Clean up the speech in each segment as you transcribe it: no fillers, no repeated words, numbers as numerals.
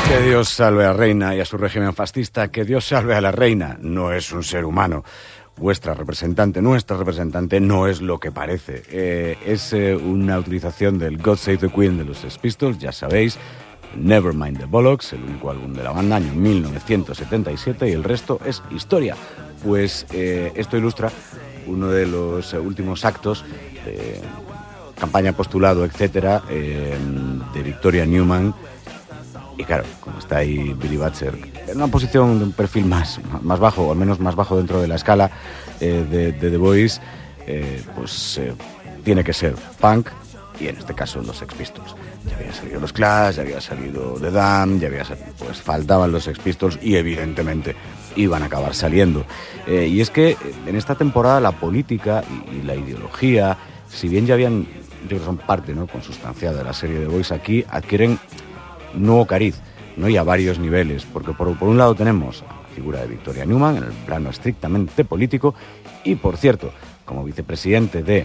Que Dios salve a la reina y a su régimen fascista. Que Dios salve a la reina. No es un ser humano. Nuestra representante no es lo que parece. Es una utilización del God Save the Queen de los Sex Pistols, ya sabéis. Nevermind the Bollocks, el único álbum de la banda, año 1977, y el resto es historia. Pues esto ilustra uno de los últimos actos de campaña, postulado, etcétera, de Victoria Newman. Y claro, como está ahí Billy Butcher, en una posición de un perfil más bajo, o al menos más bajo dentro de la escala de The Voice, tiene que ser punk, y en este caso los Sex Pistols. Ya habían salido los Clash, ya había salido The Damned, ya había salido, pues faltaban los Sex Pistols y evidentemente iban a acabar saliendo. Y es que en esta temporada la política y la ideología, si bien ya habían, yo creo que son parte, ¿no?, consustanciada de la serie The Voice, aquí adquieren nuevo cariz, ¿no?, y a varios niveles, porque por un lado tenemos a la figura de Victoria Newman en el plano estrictamente político, y por cierto, como vicepresidente de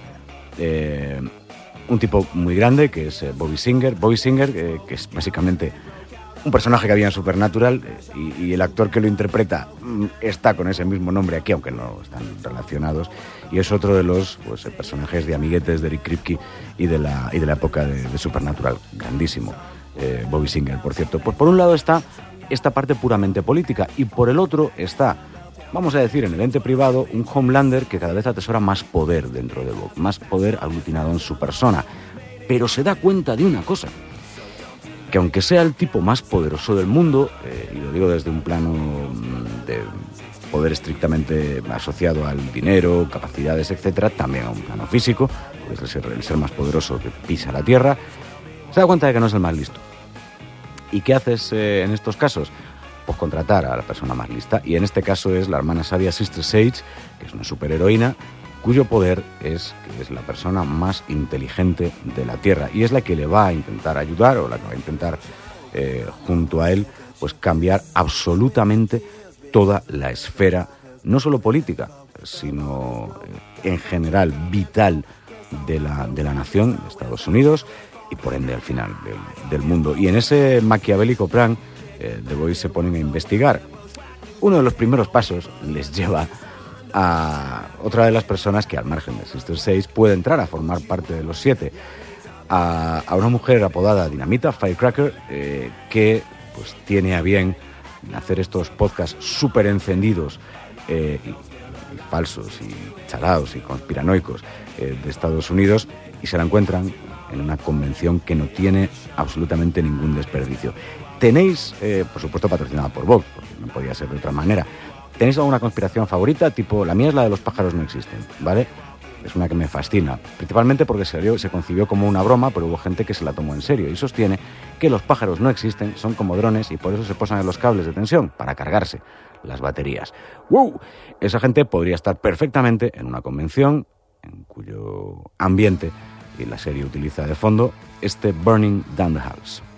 un tipo muy grande que es Bobby Singer, que es básicamente un personaje que había en Supernatural, y el actor que lo interpreta está con ese mismo nombre aquí, aunque no están relacionados, y es otro de los personajes de amiguetes de Eric Kripke y de la época de Supernatural, grandísimo. Bobby Singer, por cierto. Pues por un lado está esta parte puramente política, y por el otro está, vamos a decir, en el ente privado, un Homelander que cada vez atesora más poder dentro de Bob, más poder aglutinado en su persona, pero se da cuenta de una cosa, que aunque sea el tipo más poderoso del mundo, y lo digo desde un plano de poder estrictamente asociado al dinero, capacidades, etcétera, también a un plano físico, pues es el ser más poderoso que pisa la tierra, se da cuenta de que no es el más listo. ¿Y qué haces en estos casos? Pues contratar a la persona más lista, y en este caso es la hermana sabia Sister Sage, que es una superheroína cuyo poder es que es la persona más inteligente de la Tierra, y es la que le va a intentar ayudar, o la que va a intentar junto a él, pues cambiar absolutamente toda la esfera, no solo política, sino en general vital de la nación, de Estados Unidos, y por ende al final del mundo. Y en ese maquiavélico plan, The Voice se ponen a investigar. Uno de los primeros pasos les lleva a otra de las personas que, al margen de Sister Sage, puede entrar a formar parte de los 7, a una mujer apodada Dinamita, Firecracker, que pues tiene a bien hacer estos podcasts súper encendidos y falsos y chalados y conspiranoicos de Estados Unidos, y se la encuentran en una convención que no tiene absolutamente ningún desperdicio. Tenéis, por supuesto patrocinada por Vox, porque no podía ser de otra manera, ¿tenéis alguna conspiración favorita? Tipo, la mía es la de los pájaros no existen, ¿vale? Es una que me fascina, principalmente porque se concibió como una broma, pero hubo gente que se la tomó en serio y sostiene que los pájaros no existen, son como drones, y por eso se posan en los cables de tensión, para cargarse las baterías. ¡Wow! Esa gente podría estar perfectamente en una convención en cuyo ambiente y la serie utiliza de fondo este Burning Down the House.